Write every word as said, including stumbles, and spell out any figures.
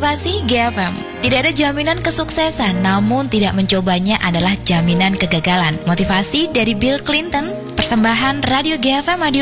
Motivasi G F M. Tidak ada jaminan kesuksesan, namun tidak mencobanya adalah jaminan kegagalan. Motivasi dari Bill Clinton, persembahan Radio G F M